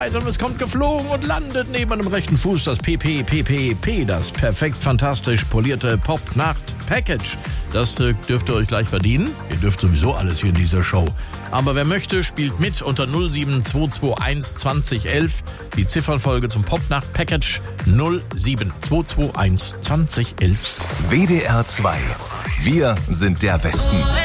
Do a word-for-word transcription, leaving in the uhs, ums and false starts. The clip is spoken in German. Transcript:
Und es kommt geflogen und landet neben dem rechten Fuß das P P P P P, das perfekt fantastisch polierte Pop-Nacht-Package. Das äh, dürft ihr euch gleich verdienen. Ihr dürft sowieso alles hier in dieser Show. Aber wer möchte, spielt mit unter null sieben zwei zwei eins zwanzig elf. Die Ziffernfolge zum Pop-Nacht-Package null sieben zwei zwei eins zwanzig elf. W D R zwei. Wir sind der Westen.